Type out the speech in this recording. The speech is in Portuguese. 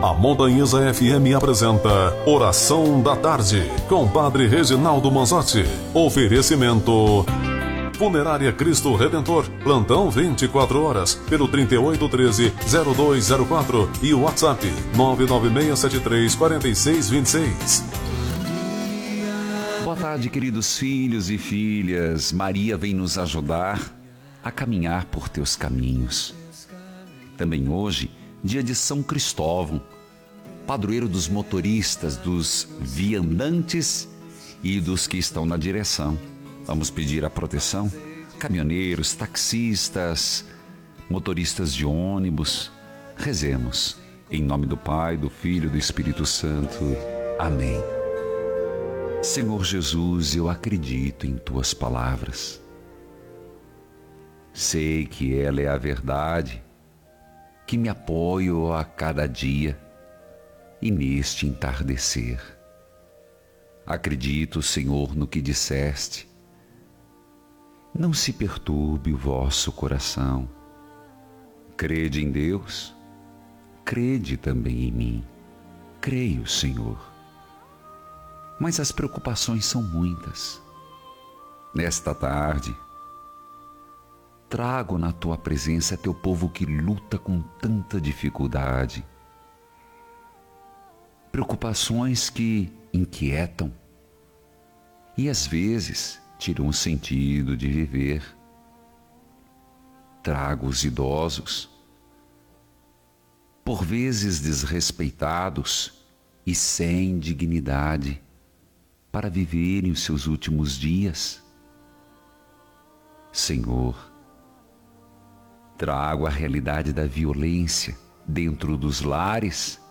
A Montanhesa FM apresenta Oração da Tarde, com Padre Reginaldo Manzotti. Oferecimento Funerária Cristo Redentor, plantão 24 horas, pelo 3813-0204 e o WhatsApp 996734626. Boa tarde, queridos filhos e filhas. Maria vem nos ajudar a caminhar por teus caminhos. Também hoje, dia de São Cristóvão, padroeiro dos motoristas, dos viandantes e dos que estão na direção. Vamos pedir a proteção? Caminhoneiros, taxistas, motoristas de ônibus. Rezemos. Em nome do Pai, do Filho e do Espírito Santo. Amém. Senhor Jesus, eu acredito em tuas palavras. Sei que ela é a verdade, que me apoio a cada dia e neste entardecer. Acredito, Senhor, no que disseste. Não se perturbe o vosso coração. Crede em Deus, crede também em mim. Creio, Senhor. Mas as preocupações são muitas. Nesta tarde, trago na tua presença teu povo que luta com tanta dificuldade. Preocupações que inquietam e às vezes tiram o sentido de viver. Trago os idosos, por vezes desrespeitados e sem dignidade, para viverem os seus últimos dias. Senhor, trago a realidade da violência dentro dos lares